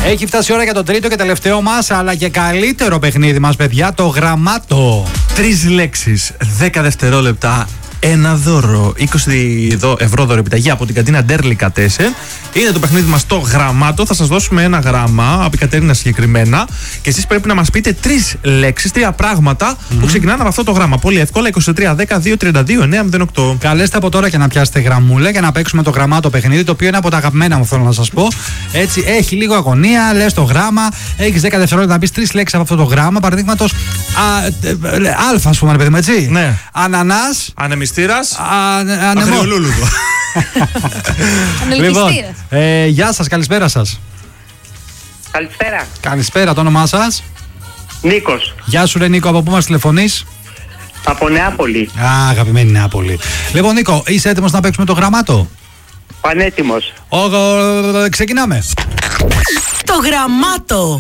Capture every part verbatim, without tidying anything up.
Έχει φτάσει η ώρα για το τρίτο και τελευταίο μας, αλλά και καλύτερο παιχνίδι μας, παιδιά, το γραμμάτο. Τρεις λέξεις, δέκα δευτερόλεπτα, ένα δώρο, είκοσι ευρώ δωρεπιταγή από την καντίνα Ντέρλικατέσεν. Είναι το παιχνίδι μας το γραμμάτο. Θα σας δώσουμε ένα γράμμα από η Κατερίνα συγκεκριμένα και εσείς πρέπει να μας πείτε τρεις λέξεις, τρία πράγματα mm-hmm. που ξεκινάνε από αυτό το γράμμα. Πολύ εύκολα, είκοσι τρία δέκα δύο τριάντα δύο εννιά μηδέν οκτώ. Καλέστε από τώρα και να πιάσετε γραμμούλα για να παίξουμε το γραμμάτο παιχνίδι, το οποίο είναι από τα αγαπημένα μου, θέλω να σας πω. Έτσι, έχει λίγο αγωνία, λες το γράμμα, έχεις δέκα δευτερόλεπτα να πεις τρεις λέξεις από αυτό το γράμμα. Παραδείγματος, α, ας πούμε, παιδί μου, έτσι. Ναι. Ανανάς. Ανεμιστήρας. Αγριολούλουδο. Λοιπόν, ε, γεια σας, καλησπέρα σας. Καλησπέρα. Καλησπέρα, το όνομά σας? Νίκος. Γεια σου ρε Νίκο, από πού μας τηλεφωνείς? Από Νεάπολη. Α, αγαπημένη Νεάπολη. Λοιπόν Νίκο, είσαι έτοιμος να παίξουμε το γραμμάτο? Πανέτοιμος. Ο, ξεκινάμε. Το γραμμάτο.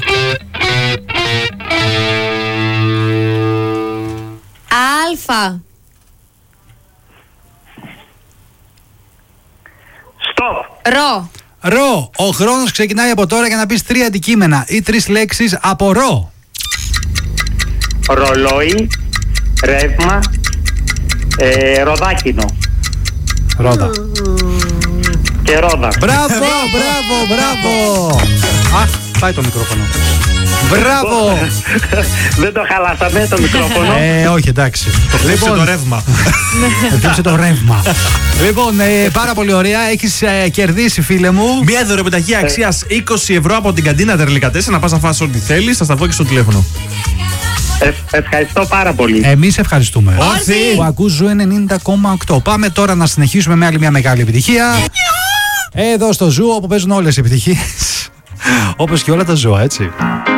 Αλφα. Stop. Ρο. Ρο. Ο χρόνος ξεκινάει από τώρα για να πεις τρία αντικείμενα ή τρεις λέξεις από ρο. Ρολόι, ρεύμα, ε, ροδάκινο. Ρόδα. Και ρόδα. Μπράβο, μπράβο, μπράβο. Α, πάει το μικρόφωνο. Μπράβο. Δεν το χαλάσαμε το μικρόφωνο. Ε, όχι, εντάξει. Το χτύπησε το ρεύμα. Χτύπησε το ρεύμα. Λοιπόν, ε, πάρα πολύ ωραία. Έχεις ε, κερδίσει, φίλε μου, μια δωρεπιταγή αξίας είκοσι ευρώ από την καντίνα Ντέρλικατέσεν. Να πας να φας ό,τι θέλεις. Θα στα βγω και στο τηλέφωνο. Ε, ευχαριστώ πάρα πολύ. Εμείς ευχαριστούμε. Όρθιοι. Που ακούς Ζου ενενήντα κόμμα οκτώ. Πάμε τώρα να συνεχίσουμε με άλλη μια μεγάλη επιτυχία. Εδώ στο Ζου, όπου παίζουν όλες οι επιτυχίες. Όπως και όλα τα ζώα, έτσι.